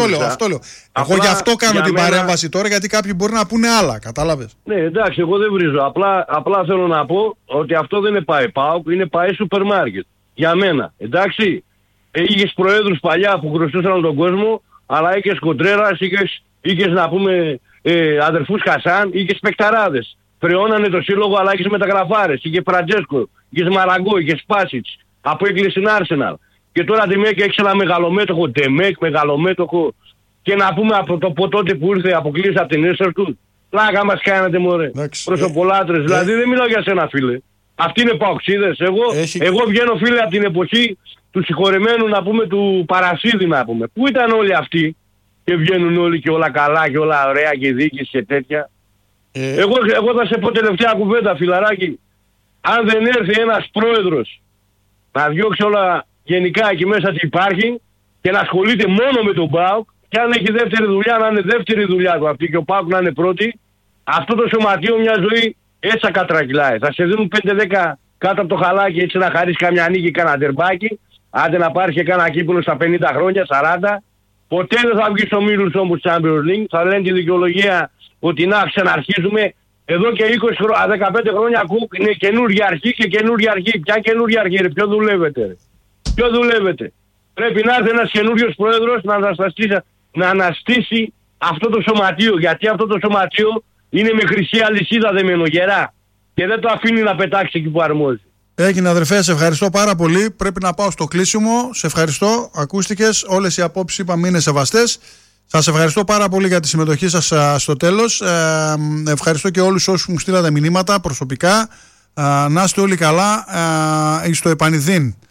Αυτό λέω. Εγώ γι' αυτό κάνω την παρέμβαση τώρα, γιατί κάποιοι μπορεί να πούνε άλλα. Κατάλαβες. Ναι, εντάξει, εγώ δεν βρίζω. Απλά θέλω να πω ότι αυτό δεν είναι ΠΑΕ ΠΑΟΚ, είναι ΠΑΕ σούπερ μάρκετ. Για μένα. Εντάξει. Είχες προέδρους παλιά που χρωστούσαν τον κόσμο, αλλά είχες Κοντρέρας, είχες να πούμε αδερφούς Χασάν, είχες παικταράδες. Φρεώνανε το σύλλογο, αλλά είχες μεταγραφάρες. Είχε Φραντζέσκο, είχες Μαραγκό, είχες Πάσιτς. Από έκλεισε στην Arsenal. Και τώρα τη Μέκ έχεις ένα μεγαλομέτωχο Ντεμέκ, μεγαλομέτωχο. Και να πούμε από το τότε που ήρθε αποκλείσει από την Έσσερ του. Πλάκα μας κάνατε μωρέ. Προσωπολάτρες. Δηλαδή δεν μιλάω για σένα φίλε. Αυτοί είναι παοξίδες. Εγώ βγαίνω φίλε από την εποχή του συγχωρεμένου να πούμε του Παρασίδη να πούμε. Πού ήταν όλοι αυτοί και βγαίνουν όλοι και όλα καλά και όλα ωραία και δίκης και τέτοια. Εγώ θα σε πω τελευταία κουβέντα φιλαράκι. Αν δεν έρθει ένας πρόεδρος να διώξει όλα γενικά εκεί μέσα τι υπάρχει και να ασχολείται μόνο με τον ΠΑΟΚ και αν έχει δεύτερη δουλειά να είναι δεύτερη δουλειά του αυτή και ο ΠΑΟΚ να είναι πρώτη, αυτό το σωματείο μια ζωή έτσι θα κατρακυλάει. Θα σε δίνουν 5-10 κάτω από το χαλάκι έτσι να χαρίσει καμιά νίκη, κάνα τερμπάκι, άντε να πάρει και κάνα κύπελο στα 50 χρόνια, 40. Ποτέ δεν θα βγει στο μίλους όμως Champions League. Θα λένε τη δικαιολογία ότι να ξαναρχίζουμε. Εδώ και 15 χρόνια ακούω είναι καινούργια αρχή και καινούργια αρχή. Ποια καινούργια αρχή ρε, ποιο δουλεύετε ρε. Ποιο δουλεύετε. Πρέπει να έρθει ένας καινούριος πρόεδρος να αναστήσει αυτό το σωματείο. Γιατί αυτό το σωματείο είναι με χρυσή αλυσίδα δεμένο γερά. Και δεν το αφήνει να πετάξει εκεί που αρμόζει. Έγινε αδερφέ, σε ευχαριστώ πάρα πολύ. Πρέπει να πάω στο κλείσιμο. Σε ευχαριστώ. Ακούστηκες. Όλες οι απόψεις είπαμε είναι σεβαστές. Σας ευχαριστώ πάρα πολύ για τη συμμετοχή σας στο τέλος. Ευχαριστώ και όλους όσους μου στείλατε μηνύματα προσωπικά. Να είστε όλοι καλά. Στο επανειδήν.